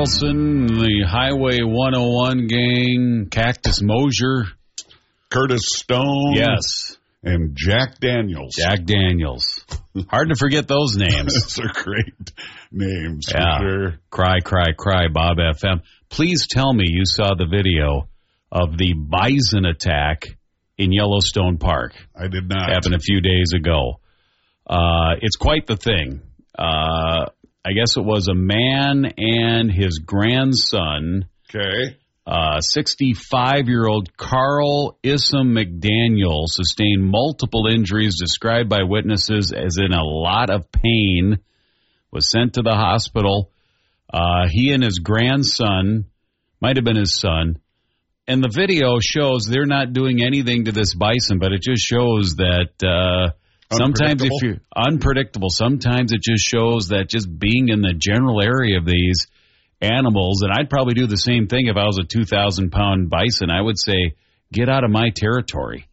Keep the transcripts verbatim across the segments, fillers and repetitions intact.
Carlson, the Highway one oh one gang, Cactus Mosier. Curtis Stone. Yes. And Jack Daniels. Jack Daniels. Hard to forget those names. Those are great names, yeah. for sure. Cry, cry, cry, Bob F M. Please tell me you saw the video of the bison attack in Yellowstone Park. I did not. Happened a few days ago. Uh, it's quite the thing. Uh, I guess it was a man and his grandson. Okay. Uh, sixty-five-year-old Carl Issam McDaniel sustained multiple injuries described by witnesses as in a lot of pain, was sent to the hospital. Uh, he and his grandson, might have been his son, and the video shows they're not doing anything to this bison, but it just shows that uh, sometimes if you're unpredictable, sometimes it just shows that just being in the general area of these animals, and I'd probably do the same thing if I was a two thousand pound bison. I would say, get out of my territory.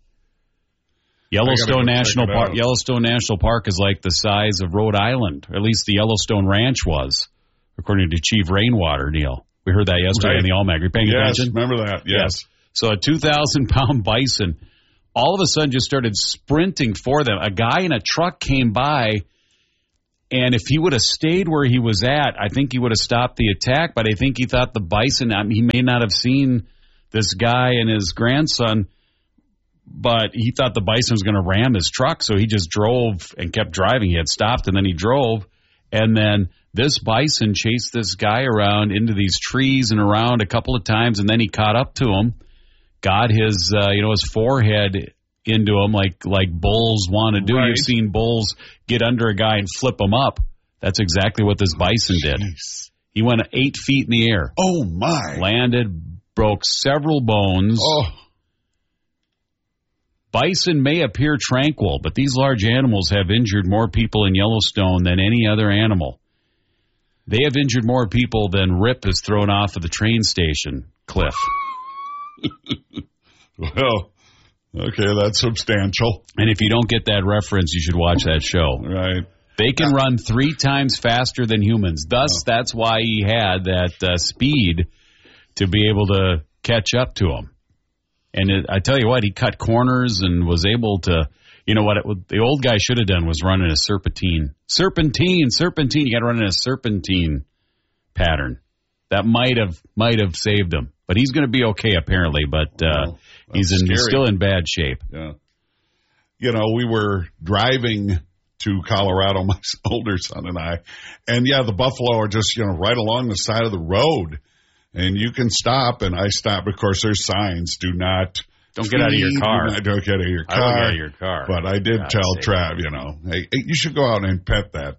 Yellowstone National Park. Yellowstone National Park is like the size of Rhode Island, or at least the Yellowstone Ranch was, according to Chief Rainwater, Neil. We heard that yesterday right. in the Almanac. Are you paying yes, attention? Remember that, yes. yes. So a two thousand pound bison all of a sudden just started sprinting for them. A guy in a truck came by, and if he would have stayed where he was at, I think he would have stopped the attack, but I think he thought the bison, I mean, he may not have seen this guy and his grandson, but he thought the bison was going to ram his truck, so he just drove and kept driving. He had stopped, and then he drove, and then this bison chased this guy around into these trees and around a couple of times, and then he caught up to him, got his, uh, you know, his forehead into him like like bulls want to do. Right. You've seen bulls get under a guy and flip him up. That's exactly what this bison did. Jeez. He went eight feet in the air. Oh, my. Landed, broke several bones. Oh. Bison may appear tranquil, but these large animals have injured more people in Yellowstone than any other animal. They have injured more people than Rip has thrown off of the train station, Cliff. Well, okay, that's substantial. And if you don't get that reference, you should watch that show. Right. They can run three times faster than humans. Thus, oh. that's why he had that uh, speed to be able to catch up to them. And it, I tell you what, he cut corners and was able to, you know what, it, what the old guy should have done was run in a serpentine. Serpentine, serpentine. You got to run in a serpentine pattern. That might have might have saved him. But he's going to be okay, apparently. But uh, well, he's, in, he's still in bad shape. Yeah. You know, we were driving to Colorado, my older son and I, and, yeah, the buffalo are just, you know, right along the side of the road. And you can stop, and I stop. Of course, there's signs. Do not. Don't get out of your car. Do not, don't get out of your car. I don't get out of your car. But I did God tell Trav, you know, hey, hey, you should go out and pet that.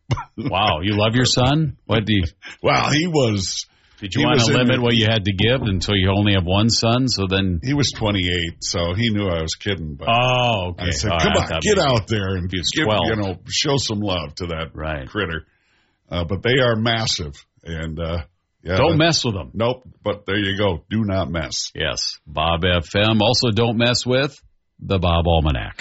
Wow, you love your son? What do you? Well, he was. Did you want to limit the, what you had to give until you only have one son? So then he was twenty-eight, so he knew I was kidding. But oh, okay. I said, All "Come right, on, get out there and give, twelve. you know, show some love to that right. critter." Uh, but they are massive, and uh, yeah, don't mess with them. Nope. But there you go. Do not mess. Yes, Bob F M. Also, don't mess with the Bob Almanac.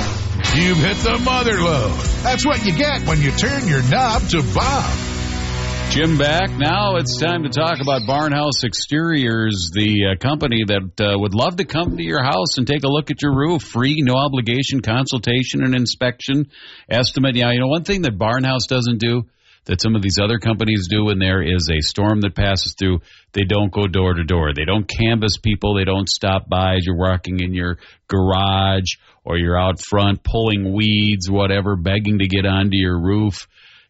You've hit the mother lode. That's what you get when you turn your knob to Bob. Jim back. Now it's time to talk about Barnhouse Exteriors, the uh, company that uh, would love to come to your house and take a look at your roof. Free, no obligation consultation and inspection estimate. Yeah, you know, one thing that Barnhouse doesn't do that some of these other companies do when there is a storm that passes through, they don't go door to door. They don't canvass people. They don't stop by as you're walking in your garage or you're out front pulling weeds, whatever, begging to get onto your roof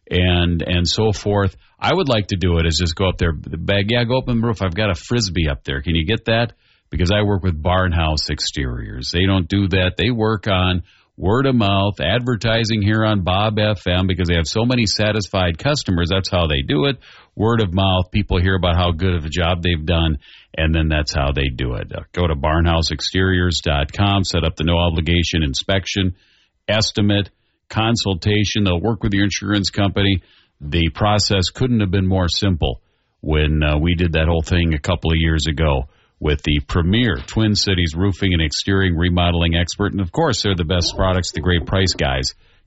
and and so forth. I would like to do it is just go up there, beg, yeah, go up on the roof. I've got a Frisbee up there. Can you get that? Because I work with Barnhouse Exteriors. They don't do that. They work on word of mouth, advertising here on Bob F M because they have so many satisfied customers. That's how they do it. Word of mouth. People hear about how good of a job they've done, and then that's how they do it. Uh, go to barnhouse exteriors dot com, set up the no obligation inspection, estimate, consultation. They'll work with your insurance company. The process couldn't have been more simple when uh, we did that whole thing a couple of years ago with the premier Twin Cities roofing and exterior remodeling expert. And, of course, they're the best products, the great price guys.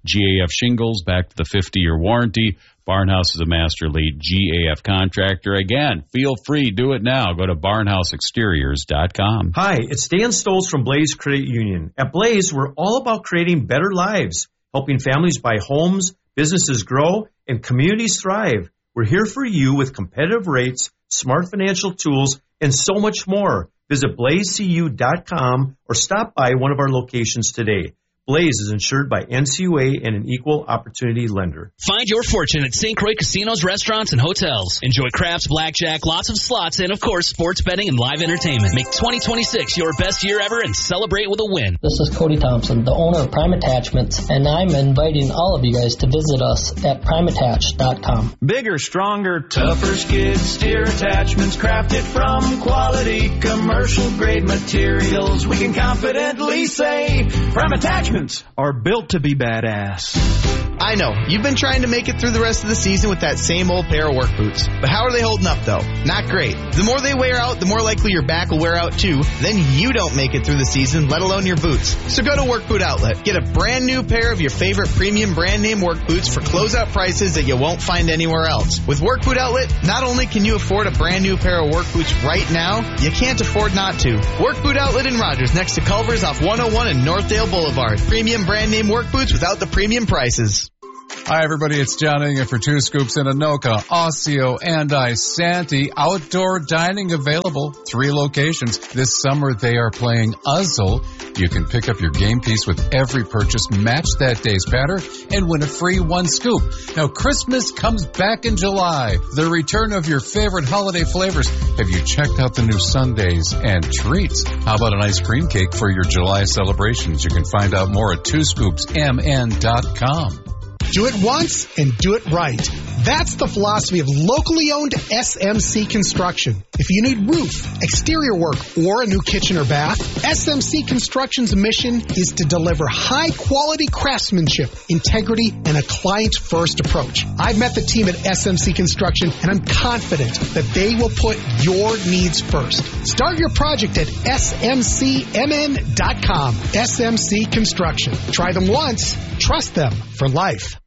G A F shingles, back to the fifty-year warranty. Barnhouse is a Master Lead G A F contractor. Again, feel free. Do it now. Go to barnhouse exteriors dot com. Hi, it's Dan Stolz from Blaze Credit Union. At Blaze, we're all about creating better lives, helping families buy homes, businesses grow, and communities thrive. We're here for you with competitive rates, smart financial tools, and so much more. Visit blaze c u dot com or stop by one of our locations today. Blaze is insured by N C U A and an equal opportunity lender. Find your fortune at Saint Croix Casinos, Restaurants, and Hotels. Enjoy craps, blackjack, lots of slots, and, of course, sports betting and live entertainment. Make twenty twenty-six your best year ever and celebrate with a win. This is Cody Thompson, the owner of Prime Attachments, and I'm inviting all of you guys to visit us at prime attach dot com. Bigger, stronger, tougher skid steer attachments crafted from quality commercial-grade materials. We can confidently say Prime Attachments are built to be badass. I know, you've been trying to make it through the rest of the season with that same old pair of work boots. But how are they holding up, though? Not great. The more they wear out, the more likely your back will wear out, too. Then you don't make it through the season, let alone your boots. So go to Work Boot Outlet. Get a brand new pair of your favorite premium brand name work boots for closeout prices that you won't find anywhere else. With Work Boot Outlet, not only can you afford a brand new pair of work boots right now, you can't afford not to. Work Boot Outlet in Rogers, next to Culver's off one oh one and Northdale Boulevard. Premium brand name work boots without the premium prices. Hi, everybody. It's John Inga for Two Scoops in Anoka, Osseo, and Isanti. Outdoor dining available. Three locations. This summer, they are playing Uzzle. You can pick up your game piece with every purchase, match that day's batter, and win a free one scoop. Now, Christmas comes back in July. The return of your favorite holiday flavors. Have you checked out the new sundaes and treats? How about an ice cream cake for your July celebrations? You can find out more at two scoops m n dot com. Do it once and do it right. That's the philosophy of locally owned S M C Construction. If you need roof, exterior work, or a new kitchen or bath, S M C Construction's mission is to deliver high-quality craftsmanship, integrity, and a client-first approach. I've met the team at S M C Construction, and I'm confident that they will put your needs first. Start your project at S M C M N dot com. S M C Construction. Try them once, trust them for life.